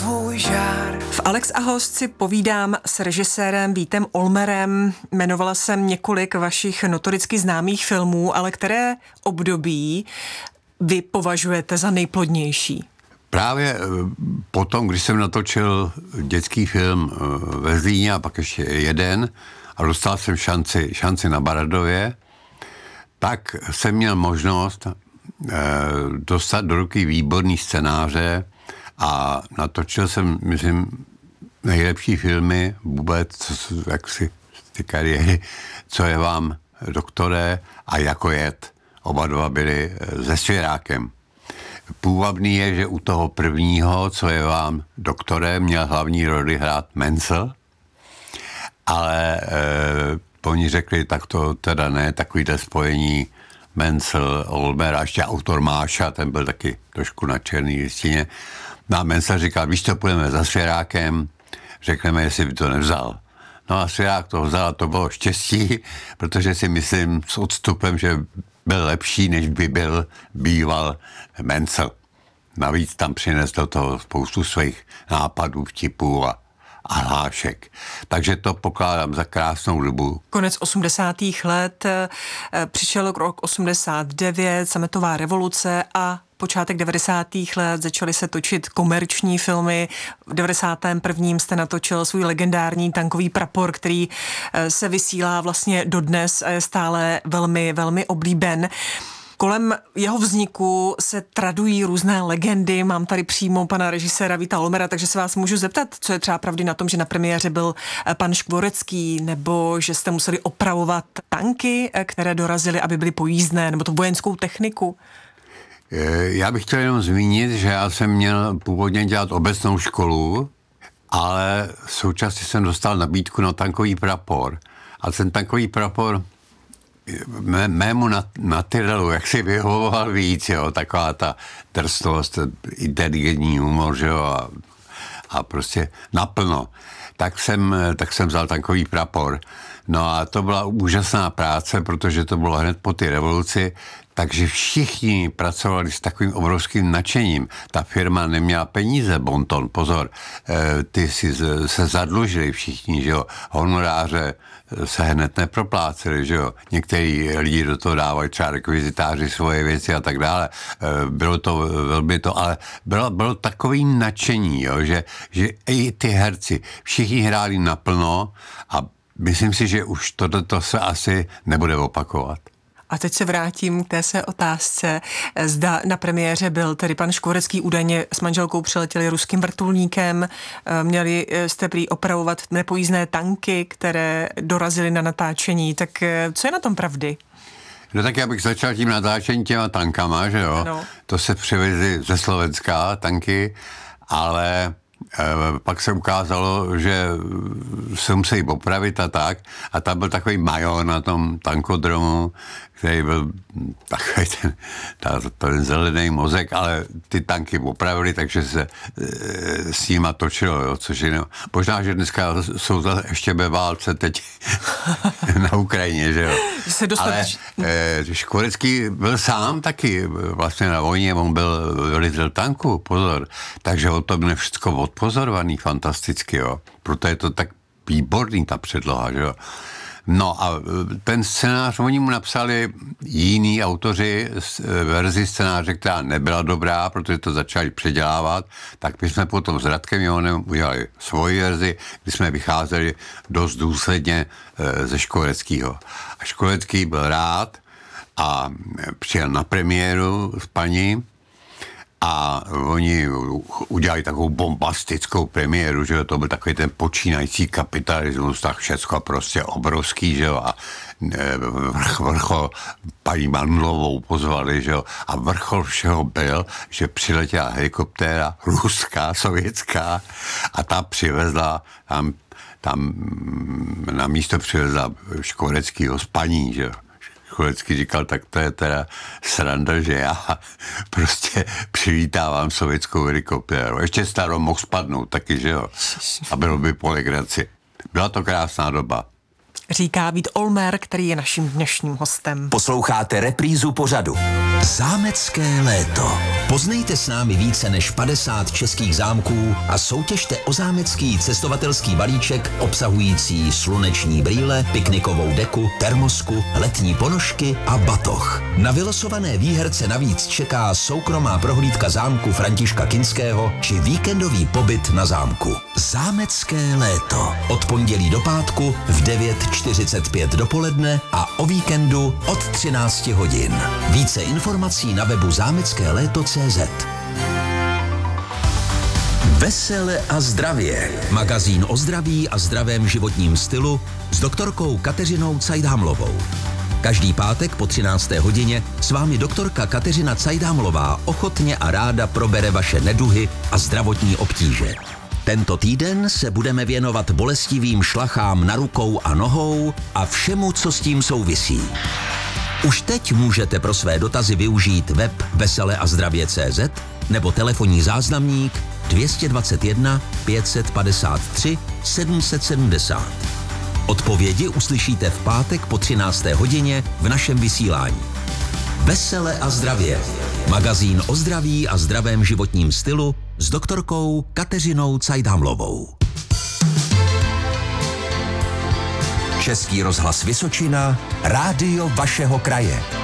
tvůj žár. V Alex a host si povídám s režisérem Vítem Olmerem. Jmenovala jsem několik vašich notoricky známých filmů, ale které období vy považujete za nejplodnější? Právě potom, když jsem natočil dětský film ve Zlíně a pak ještě jeden a dostal jsem šanci na Baradově, tak jsem měl možnost dostat do ruky výborný scénáře a natočil jsem, myslím, nejlepší filmy vůbec, jaksi z té kariéry, Co je vám, doktore, a Jako jet. Oba dva byli se Svěrákem. Půvabný je, že u toho prvního, Co je vám, doktore, měl hlavní roli hrát Mencel, ale oni řekli, tak to teda ne, takovýhle spojení Mencel, Olmer a ještě autor Máša, ten byl taky trošku na černý listině. No a Mencel říkal, víš co, půjdeme za Svěrákem, řekneme, jestli by to nevzal. No a Svěrák to vzal a to bylo štěstí, protože si myslím s odstupem, že byl lepší, než by býval Mencel. Navíc tam přinesl do toho spoustu svých nápadů, vtipů a hlášek. Takže to pokládám za krásnou dobu. Konec 80. let, přišel rok 89, sametová revoluce a počátek 90. let začaly se točit komerční filmy. V 91. jste natočil svůj legendární Tankový prapor, který se vysílá vlastně dodnes a je stále velmi, velmi oblíben. Kolem jeho vzniku se tradují různé legendy. Mám tady přímo pana režiséra Víta Olmera, takže se vás můžu zeptat, co je třeba pravdy na tom, že na premiéře byl pan Škvorecký, nebo že jste museli opravovat tanky, které dorazily, aby byly pojízdné, nebo to vojenskou techniku? Já bych chtěl jenom zmínit, že já jsem měl původně dělat obecnou školu, ale současně jsem dostal nabídku na Tankový prapor. A ten Tankový prapor mému natyrelu, jak si vyhovoval víc, jo, taková ta drsnost, inteligentní humor, že jo, a prostě naplno. Tak jsem vzal Tankový prapor. No a to byla úžasná práce, protože to bylo hned po té revoluci, takže všichni pracovali s takovým obrovským nadšením. Ta firma neměla peníze, Bonton, pozor, ty si se zadlužili všichni, že jo, honoráře se hned nepropláceli, že jo. Některý lidi do toho dávali třeba rekvizitáři svoje věci a tak dále. Bylo to velmi to, ale bylo takový nadšení, jo, že i ty herci, všichni hráli naplno a myslím si, že už tohleto se asi nebude opakovat. A teď se vrátím k té své otázce. Zda na premiéře byl tedy pan Škvorecký, údajně s manželkou přiletěli ruským vrtulníkem, měli jste prý opravovat nepojízdné tanky, které dorazily na natáčení. Tak co je na tom pravdy? No tak já bych začal tím natáčením těma tankama, že jo? No. To se přivezly ze Slovenska tanky, ale pak se ukázalo, že se musí opravit a tak. A tam byl takový major na tom tankodromu, který byl takový ten zelený mozek, ale ty tanky opravili, takže se s nima točilo, jo, což je, možná, že dneska jsou ještě ve válce teď na Ukrajině, že jo. Ale Škvorecký byl sám taky vlastně na vojně, on byl velitel tanku, pozor, takže o tom je všechno odpozorovaný fantasticky, jo. Proto je to tak výborný ta předloha, že jo. No a ten scénář, oni mu napsali jiní autoři verzi scénáře, která nebyla dobrá, protože to začali předělávat, tak my jsme potom s Radkem Johanem udělali svoji verzi, kdy jsme vycházeli dost důsledně ze Škvoreckýho. A Škvorecký byl rád a přijel na premiéru s paní a oni udělali takovou bombastickou premiéru, že jo, to byl takový ten počínající kapitalismus, tak všecko prostě obrovský, že jo, a vrchol paní Mandlovou pozvali, že jo, a vrchol všeho byl, že přiletěla helikoptéra ruská, sovětská a ta přivezla, tam na místo přivezla Škvoreckýho s paní, že jo. Škvorecký říkal, tak to je teda sranda, že já prostě přivítávám sovětskou helikoptéru. Ještě starou mohl spadnout taky, že jo? A bylo by po legraci. Byla to krásná doba. Říká Vít Olmer, který je naším dnešním hostem. Posloucháte reprízu pořadu. Zámecké léto. Poznejte s námi více než 50 českých zámků a soutěžte o zámecký cestovatelský balíček obsahující sluneční brýle, piknikovou deku, termosku, letní ponožky a batoh. Na vylosované výherce navíc čeká soukromá prohlídka zámku Františka Kinského či víkendový pobyt na zámku. Zámecké léto. Od pondělí do pátku v 9:45 dopoledne a o víkendu od 13 hodin. Více informací na webu zámeckéléto.cz. Vesele a zdravě. Magazín o zdraví a zdravém životním stylu s doktorkou Kateřinou Cajdhamlovou. Každý pátek po 13. hodině s vámi doktorka Kateřina Cajdhamlová ochotně a ráda probere vaše neduhy a zdravotní obtíže. Tento týden se budeme věnovat bolestivým šlachám na rukou a nohou a všemu, co s tím souvisí. Už teď můžete pro své dotazy využít web veseleazdravě.cz nebo telefonní záznamník 221 553 770. Odpovědi uslyšíte v pátek po 13. hodině v našem vysílání. Vesele a zdravě. Magazín o zdraví a zdravém životním stylu s doktorkou Kateřinou Cajdhamlovou. Český rozhlas Vysočina, rádio vašeho kraje.